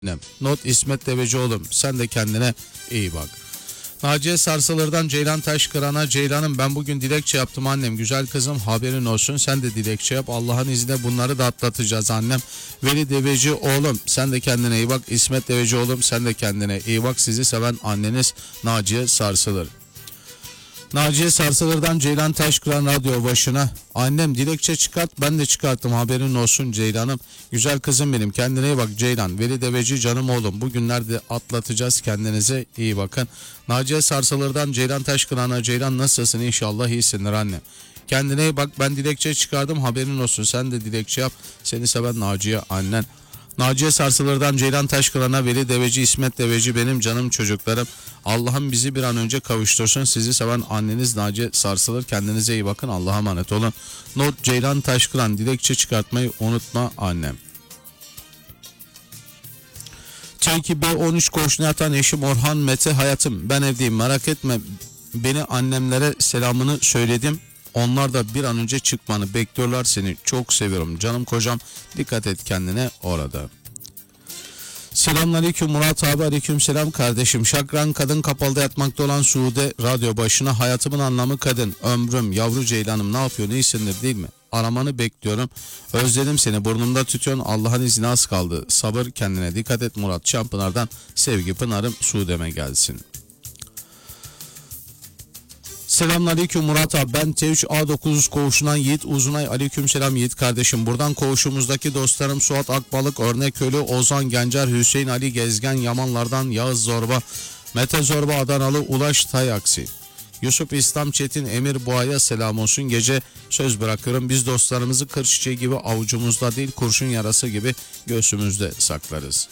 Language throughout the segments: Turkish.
Not İsmet Devecioğlu, sen de kendine iyi bak. Naciye Sarsılır'dan Ceylan Taşkıran'a, Ceylan'ım ben bugün dilekçe yaptım annem, güzel kızım haberin olsun, sen de dilekçe yap, Allah'ın izniyle bunları da atlatacağız annem. Veli Devecioğlu, sen de kendine iyi bak. İsmet Devecioğlu, sen de kendine iyi bak. Sizi seven anneniz Naciye Sarsılır. Naciye Sarsılır'dan Ceylan Taşkıran radyo başına. Annem dilekçe çıkart, ben de çıkarttım haberin olsun Ceylan'ım. Güzel kızım benim, kendine iyi bak Ceylan. Veli Deveci canım oğlum, bugünlerde atlatacağız, kendinize iyi bakın. Naciye Sarsılır'dan Ceylan Taşkıran'a, Ceylan nasılsın, inşallah iyisindir anne. Kendine iyi bak, ben dilekçe çıkardım haberin olsun, sen de dilekçe yap. Seni seven Naciye annen. Naciye Sarsılır'dan Ceylan Taşkıran'a, Veli Deveci, İsmet Deveci benim canım çocuklarım. Allah'ım bizi bir an önce kavuştursun. Sizi seven anneniz Naciye Sarsılır. Kendinize iyi bakın. Allah'a emanet olun. Not Ceylan Taşkıran, dilekçe çıkartmayı unutma annem. T2B13 koğuşuna yatan eşim Orhan Mete, hayatım ben evdeyim merak etme. Beni annemlere selamını söyledim. Onlar da bir an önce çıkmanı bekliyorlar, seni çok seviyorum canım kocam, dikkat et kendine orada. Selamünaleyküm Murat abi, aleykümselam kardeşim. Şakran kadın kapalıda yatmakta olan Sude radyo başına. Hayatımın anlamı kadın, ömrüm, yavru ceylanım, ne yapıyorsun, iyisindir değil mi? Aramanı bekliyorum, özledim seni, burnumda tütüyorsun, Allah'ın izni az kaldı, sabır, kendine dikkat et Murat. Şampınar'dan sevgi pınarım Sude'me gelsin. Selamünaleyküm Murat abi, ben T3A9 koğuşundan Yiğit Uzunay, aleykümselam Yiğit kardeşim. Buradan koğuşumuzdaki dostlarım Suat Akbalık, Örneköylü, Ozan Gencer, Hüseyin Ali Gezgen, Yamanlardan Yağız Zorba, Mete Zorba, Adanalı Ulaş Tayaksi, Yusuf İslam Çetin, Emir Boğa'ya selam olsun. Gece söz bırakıyorum, biz dostlarımızı kır çiçeği gibi avucumuzda değil, kurşun yarası gibi göğsümüzde saklarız.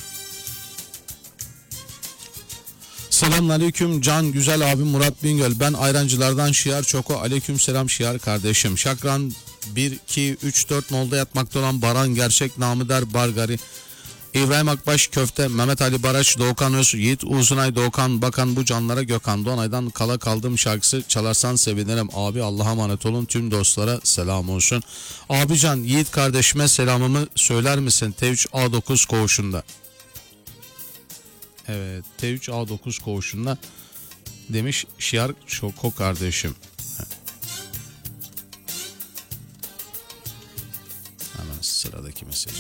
Selamünaleyküm Can güzel abim Murat Bingöl, ben Ayrancılardan Şiar Çoko, aleykümselam Şiar kardeşim. Şakran 1-2-3-4 nolda yatmakta olan Baran Gerçek, namı der Bargari, İbrahim Akbaş Köfte, Mehmet Ali Baraç, Doğukan Öz, Yiğit Uzunay, Doğukan Bakan, bu canlara Gökhan Doğanay'dan Kala Kaldım şarkısı çalarsan sevinirim abi. Allah'a emanet olun, tüm dostlara selam olsun. Abi Can, Yiğit kardeşime selamımı söyler misin T3A9 koğuşunda? Evet, T3A9 koğuşunda demiş Şiar Çoko kardeşim. Hemen sıradaki mesajı.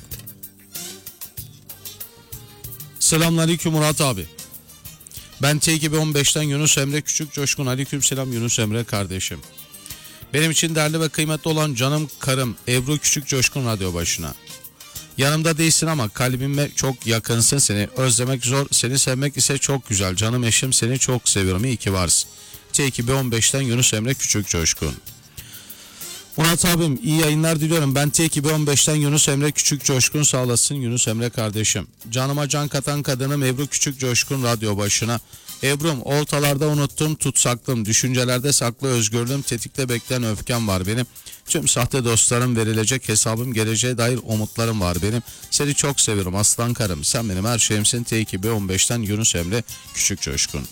Selamünaleyküm Murat abi. Ben T2B15'ten Yunus Emre Küçük Coşkun, aleykümselam Yunus Emre kardeşim. Benim için değerli ve kıymetli olan canım karım Ebru Küçük Coşkun radyo başına. Yanımda değilsin ama kalbime çok yakınsın, seni özlemek zor, seni sevmek ise çok güzel. Canım eşim, seni çok seviyorum, iyi ki varsın. T2B15'ten Yunus Emre Küçük Coşkun. Murat abim iyi yayınlar diliyorum. Ben T2B15'ten Yunus Emre Küçük Coşkun, sağ olasın Yunus Emre kardeşim. Canıma can katan kadınım Ebru Küçük Coşkun radyo başına. Ebru'm, oltalarda unuttum tutsaklım, düşüncelerde saklı özgürlüğüm, tetikte bekleyen öfkem var benim. Tüm sahte dostlarım, verilecek hesabım, geleceğe dair umutlarım var benim. Seni çok seviyorum aslan karım, sen benim her şeyimsin. T2B15'ten Yunus Emre Küçük Coşkun.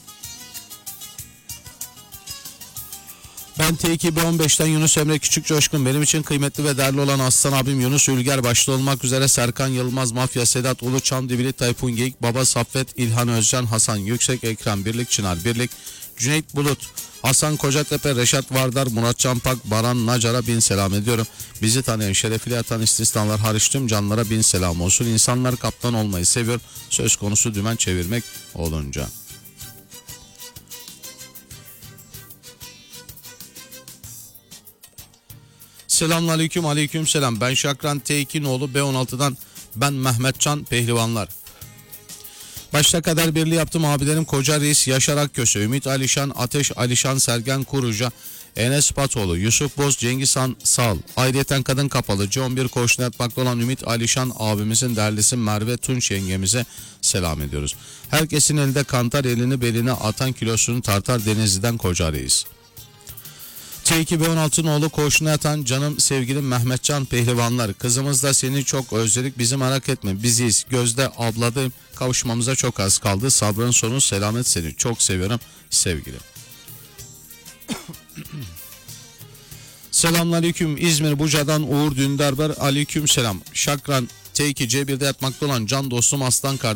Ben T2B15'ten Yunus Emre Küçük Coşkun, benim için kıymetli ve değerli olan aslan abim Yunus Ülger başta olmak üzere Serkan Yılmaz, Mafya, Sedat Ulu, Çam Dibili, Tayfun Geyik, Baba Saffet, İlhan Özcan, Hasan Yüksek, Ekrem Birlik, Çınar Birlik, Cüneyt Bulut, Hasan Kocatepe, Reşat Vardar, Murat Çampak, Baran Nacar'a bin selam ediyorum. Bizi tanıyan, şerefli yatan istisnalar hariç tüm canlara bin selam olsun. İnsanlar kaptan olmayı seviyor, söz konusu dümen çevirmek olunca. Selamünaleyküm, aleykümselam. Ben Şakran T2 nolu B16'dan ben Mehmetcan Pehlivanlar. Başta kader birliği yaptım abilerim Koca Reis, Yaşar Akköse, Ümit Alişan, Ateş Alişan, Sergen Kuruca, Enes Patoğlu, Yusuf Boz, Cengiz Han Sal. Ayrıyeten kadın kapalı C11 koğuşuna yatmakta olan Ümit Alişan abimizin değerlisi Merve Tunç yengemize selam ediyoruz. Herkesin elinde kantar, elini beline atan kilosunu tartar Denizli'den Koca Reis. T2B16 nolu koğuşuna yatan canım sevgilim Mehmetcan Pehlivanlar. Kızımız da seni çok özledik, bizi merak etme, biziz. Gözde abladayım, kavuşmamıza çok az kaldı. Sabrın sonu selamet, seni çok seviyorum sevgilim. Selamünaleyküm İzmir Buca'dan Uğur Dündarber, aleyküm selam. Şakran T2 C1'de yatmakta olan can dostum aslan kardeşim.